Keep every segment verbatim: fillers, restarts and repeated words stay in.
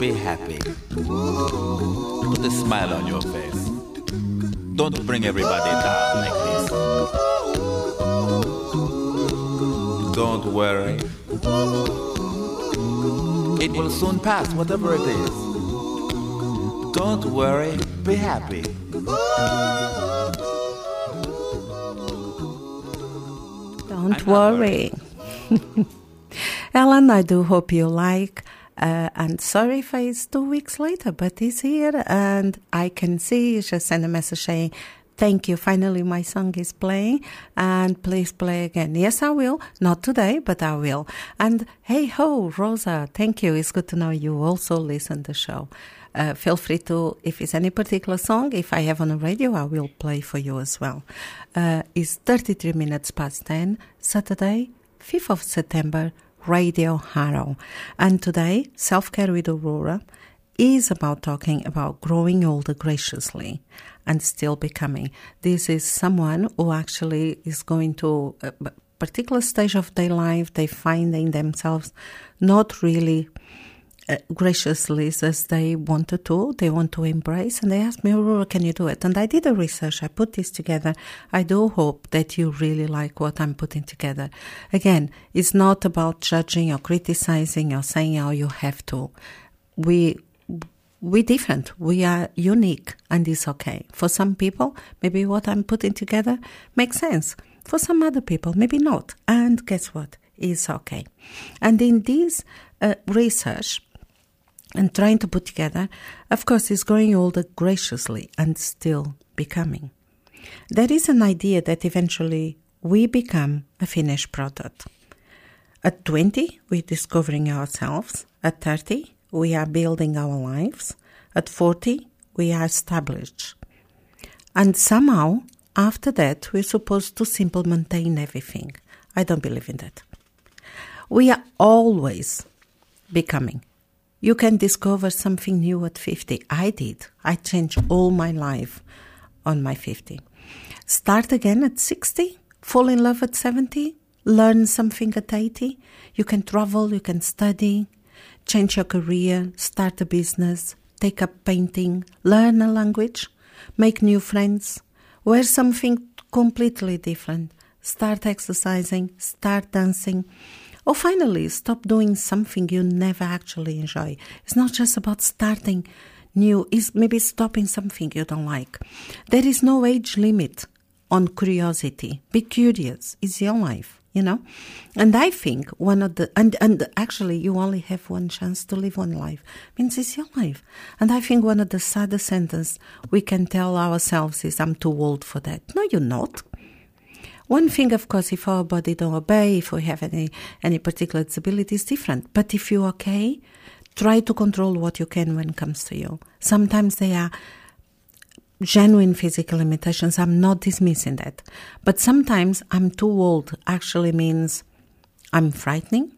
Be happy. Put a smile on your face. Don't bring everybody down like this. Don't worry. It will soon pass, whatever it is. Don't worry, be happy. Don't worry. Ellen, I do hope you like. Uh, and sorry if it's two weeks later, but he's here and I can see. You just send a message saying, thank you, finally my song is playing and please play again. Yes, I will. Not today, but I will. And hey ho, Rosa, thank you. It's good to know you also listen to the show. Uh, feel free to, if it's any particular song, if I have on the radio, I will play for you as well. Uh, it's thirty-three minutes past ten, Saturday, fifth of September, Radio Harrow. And today, Self-Care with Aurora is about talking about growing older graciously and still becoming. This is someone who actually is going to a particular stage of their life, they finding themselves not really uh, graciously as they wanted to, they want to embrace, and they asked me, Aurora, can you do it? And I did the research, I put this together. I do hope that you really like what I'm putting together. Again, it's not about judging or criticizing or saying, oh, you have to. We, we're different, we are unique, and it's okay. For some people, maybe what I'm putting together makes sense. For some other people, maybe not. And guess what? It's okay. And in this uh, research, and trying to put together, of course, is growing older graciously and still becoming. There is an idea that eventually we become a finished product. At twenty, we're discovering ourselves. At thirty, we are building our lives. At forty, we are established. And somehow, after that, we're supposed to simply maintain everything. I don't believe in that. We are always becoming. You can discover something new at fifty. I did. I changed all my life on my fifty. Start again at sixty. Fall in love at seventy. Learn something at eighty. You can travel, you can study, change your career, start a business, take up painting, learn a language, make new friends, wear something completely different, start exercising, start dancing. Or finally, stop doing something you never actually enjoy. It's not just about starting new. It's maybe stopping something you don't like. There is no age limit on curiosity. Be curious. It's your life, you know. And I think one of the... And, and actually, you only have one chance to live one life. Means it's your life. And I think one of the saddest sentences we can tell ourselves is, I'm too old for that. No, you're not. One thing, of course, if our body don't obey, if we have any, any particular disability, is different. But if you're okay, try to control what you can when it comes to you. Sometimes they are genuine physical limitations. I'm not dismissing that. But sometimes I'm too old actually means I'm frightening.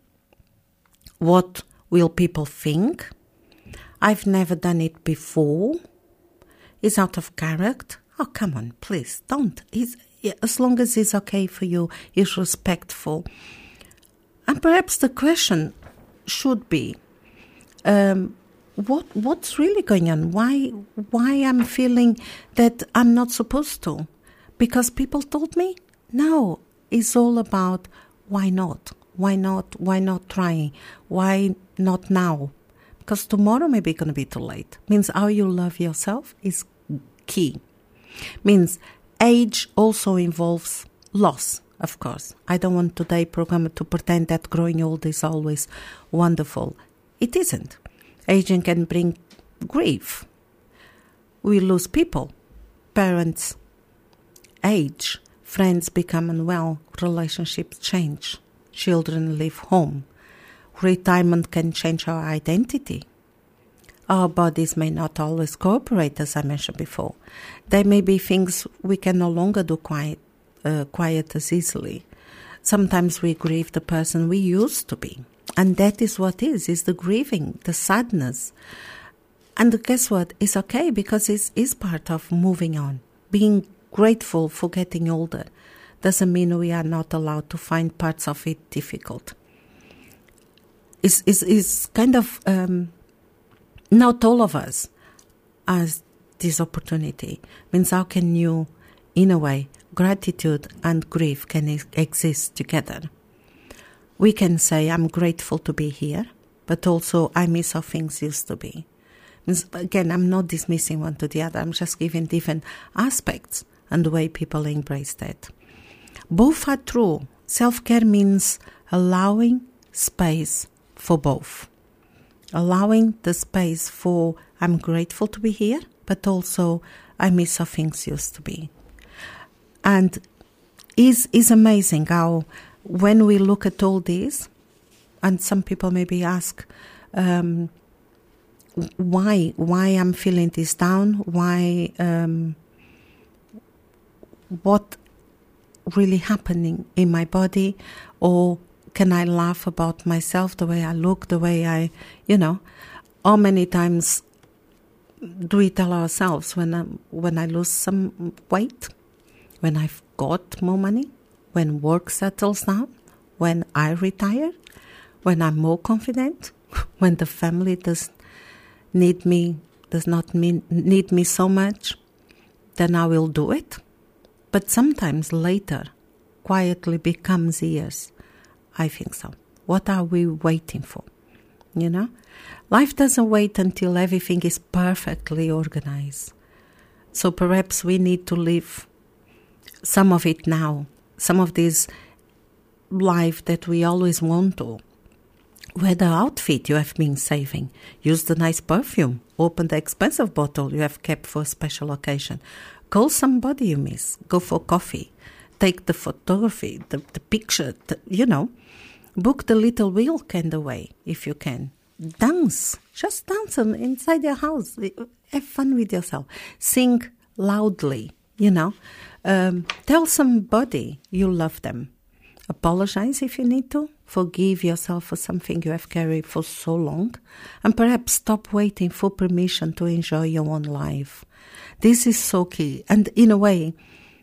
What will people think? I've never done it before. It's out of character. Oh, come on, please, don't. It's, as long as it's okay for you, it's respectful. And perhaps the question should be, um, what what's really going on? Why why I'm feeling that I'm not supposed to? Because people told me? No, it's all about why not? Why not? Why not trying? Why not now? Because tomorrow may be going to be too late. Means how you love yourself is key. Means age also involves loss, of course. I don't want today's program to pretend that growing old is always wonderful. It isn't. Aging can bring grief. We lose people. Parents age. Friends become unwell. Relationships change. Children leave home. Retirement can change our identity. Our bodies may not always cooperate, as I mentioned before. There may be things we can no longer do quiet, uh, quiet as easily. Sometimes we grieve the person we used to be. And that is what is, is the grieving, the sadness. And guess what? It's okay because it is part of moving on. Being grateful for getting older doesn't mean we are not allowed to find parts of it difficult. It's, it's, it's kind of... Um, not all of us has this opportunity. Means how can you, in a way, gratitude and grief can ex- exist together. We can say, I'm grateful to be here, but also I miss how things used to be. Means, again, I'm not dismissing one to the other. I'm just giving different aspects and the way people embrace that. Both are true. Self-care means allowing space for both. Allowing the space for, I'm grateful to be here, but also I miss how things used to be. And it's, it's amazing how when we look at all this, and some people maybe ask, um, why why I'm feeling this down, why, um, what really happening in my body, or can I laugh about myself, the way I look, the way I, you know, how many times do we tell ourselves when I, when I lose some weight, when I've got more money, when work settles down, when I retire, when I'm more confident, when the family does need me, does not mean, need me so much, then I will do it. But sometimes later, quietly becomes years. I think so. What are we waiting for? You know? Life doesn't wait until everything is perfectly organized. So perhaps we need to live some of it now. Some of this life that we always want to. Wear the outfit you have been saving. Use the nice perfume. Open the expensive bottle you have kept for a special occasion. Call somebody you miss. Go for coffee. Take the photography, the, the picture, the, you know. Book the little weekend away if you can. Dance. Just dance inside your house. Have fun with yourself. Sing loudly, you know. Um, tell somebody you love them. Apologize if you need to. Forgive yourself for something you have carried for so long. And perhaps stop waiting for permission to enjoy your own life. This is so key. And in a way,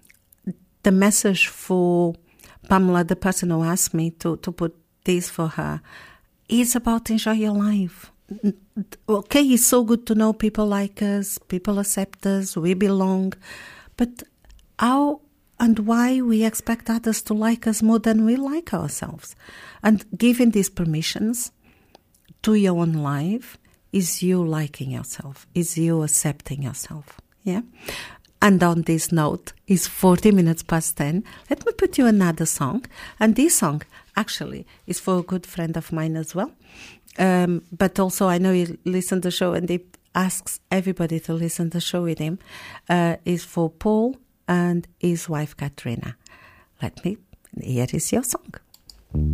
the message for Pamela, the person who asked me to, to put this for her, is about enjoy your life. Okay, it's so good to know people like us, people accept us, we belong. But how and why we expect others to like us more than we like ourselves? And giving these permissions to your own life is you liking yourself, is you accepting yourself. Yeah. And on this note, it's forty minutes past ten. Let me put you another song. And this song actually is for a good friend of mine as well. Um, but also I know he listens to the show and he asks everybody to listen to the show with him. Uh, is for Paul and his wife Katrina. Let me, here is your song.